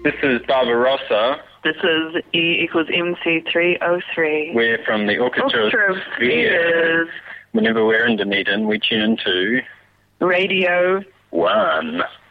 This is Barbarossa. This is E equals MC303. We're from the Orchestra of Spheres. Whenever we're in Dunedin, we tune into Radio 1.